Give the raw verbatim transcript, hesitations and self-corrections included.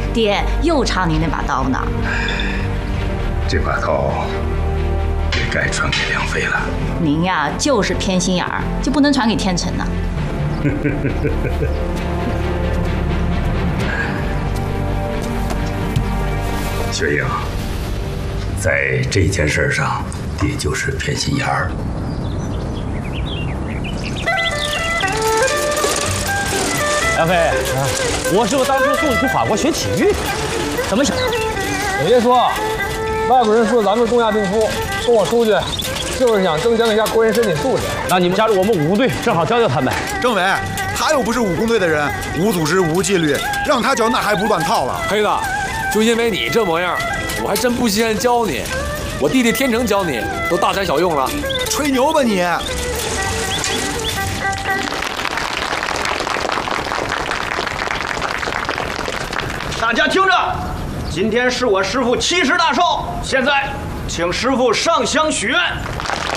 爹又差您那把刀呢。 这把刀也该传给梁妃了。 您呀，就是偏心眼儿，就不能传给天成呢？ 雪英，在这件事上，爹就是偏心眼儿。 梁飞，我师傅当初送你去法国学体育，怎么想？ 我爷说，外国人说咱们东亚病夫，送我出去，就是想增强一下国人身体素质。 那你们加入我们武工队，正好教教他们。 政委，他又不是武工队的人，无组织无纪律，让他教那还不乱套了。 黑子，就因为你这模样，我还真不稀罕教你。我弟弟天成教你，都大材小用了。 吹牛吧你！ 大家听着，今天是我师傅七十大寿，现在请师傅上香许愿。